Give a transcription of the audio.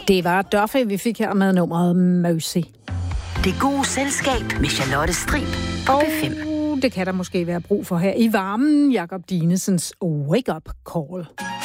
Det var Duffy, vi fik her med nummeret Mercy. Det gode selskab med Charlotte Strib på P5. Det kan der måske være brug for her i varmen. Jakob Dinesens Wake Up Call.